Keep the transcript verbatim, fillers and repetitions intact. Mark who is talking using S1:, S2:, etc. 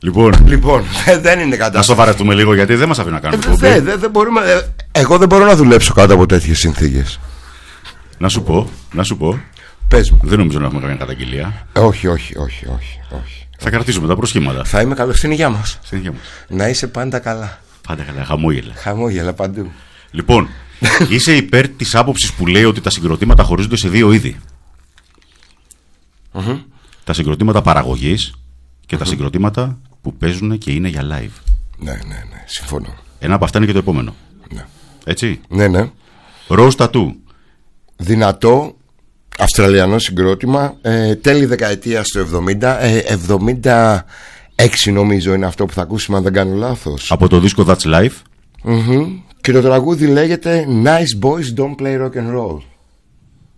S1: Λοιπόν,
S2: λοιπόν δεν είναι κατάσταση.
S1: Να σοβαρευτούμε λίγο, γιατί δεν μας αφήνει να κάνουμε
S2: ε, δε, δε, δεν μπορούμε, ε, εγώ δεν μπορώ να δουλέψω κάτω από τέτοιες συνθήκες.
S1: Να σου πω, να σου πω.
S2: Πες μου.
S1: Δεν νομίζω να έχουμε καμία καταγγελία.
S2: ε, Όχι, όχι, όχι, όχι, όχι.
S1: Θα κρατήσουμε τα προσχήματα.
S2: Θα είμαι καλό στην υγεία μας.
S1: Στην υγεία μας.
S2: Να είσαι πάντα καλά.
S1: Πάντα καλά, χαμόγελα.
S2: Χαμόγελα παντού.
S1: Λοιπόν, είσαι υπέρ της άποψης που λέει ότι τα συγκροτήματα χωρίζονται σε δύο είδη.
S2: Mm-hmm.
S1: Τα συγκροτήματα παραγωγής και mm-hmm. τα συγκροτήματα που παίζουν και είναι για live.
S2: Ναι, ναι, ναι, συμφωνώ.
S1: Ένα από αυτά είναι και το επόμενο.
S2: Ναι.
S1: Έτσι.
S2: Ναι, ναι.
S1: Rose Tattoo.
S2: Δυνατό αυστραλιανό συγκρότημα, ε, τέλη δεκαετίας του εβδομήντα, ε, εβδομήντα έξι νομίζω είναι αυτό που θα ακούσουμε αν δεν κάνω λάθος.
S1: Από το δίσκο That's Life.
S2: Mm-hmm. Και το τραγούδι λέγεται Nice Boys Don't Play Rock and Roll.